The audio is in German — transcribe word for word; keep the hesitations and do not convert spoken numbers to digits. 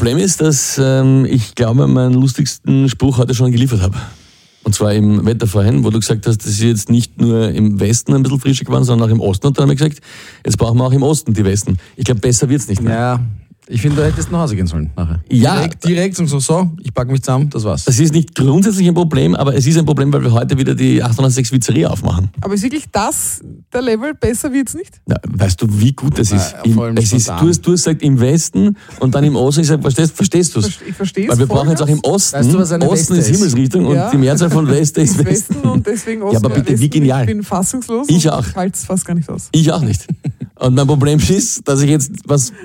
Problem ist, dass ähm, ich glaube, meinen lustigsten Spruch heute schon geliefert habe. Und zwar im Wetter vorhin, wo du gesagt hast, das ist jetzt nicht nur im Westen ein bisschen frischer geworden, sondern auch im Osten. Und dann habe ich gesagt, jetzt brauchen wir auch im Osten die Westen. Ich glaube, besser wird's nicht mehr. Ja, ich finde, du hättest nach Hause gehen sollen nachher. Ja. Direkt, direkt und so, so, ich packe mich zusammen, das war's. Das ist nicht grundsätzlich ein Problem, aber es ist ein Problem, weil wir heute wieder die achthundertsechs Pizzeria aufmachen. Aber ist wirklich das der Level? Besser wird's nicht? Na, weißt du, wie gut das ist? Na, Im, vor allem es ist spontan. du, hast, du hast gesagt im Westen und dann im Osten. Ich sage, verstehst, verstehst du es? Ich verstehe es. Weil wir brauchen jetzt auch im Osten. Weißt du, was eine Osten Weste ist ist? Himmelsrichtung Ja. und die Mehrzahl von Weste ist Im Westen. Westen und deswegen Osten. Ja, aber bitte, Westen. wie genial. Ich bin fassungslos. Ich und auch. Ich halte es fast gar nicht aus. Ich auch nicht. Und mein Problem ist, dass ich jetzt was